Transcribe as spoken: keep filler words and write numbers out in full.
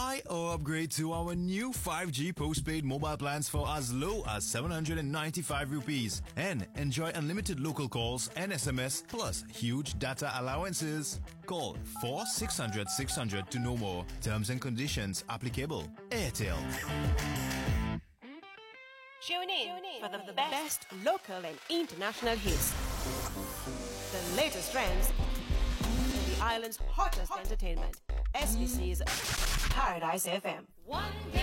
Buy or upgrade to our new five G postpaid mobile plans for as low as seven hundred ninety-five rupees and enjoy unlimited local calls and S M S plus huge data allowances. Call four six hundred six hundred to know more. Terms and conditions applicable. Airtel. Tune in for the best local and international hits, the latest trends, and the island's hottest entertainment. S B C's Paradise F M.